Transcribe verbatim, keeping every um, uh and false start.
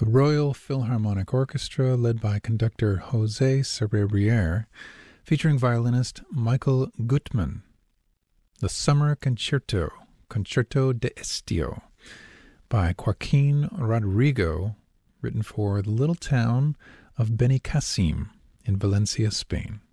the Royal Philharmonic Orchestra, led by conductor José Cerebriere, featuring violinist Michael Gutmann. The Summer Concerto, Concerto de Estio, by Joaquin Rodrigo, written for the little town of Benicassim in Valencia, Spain.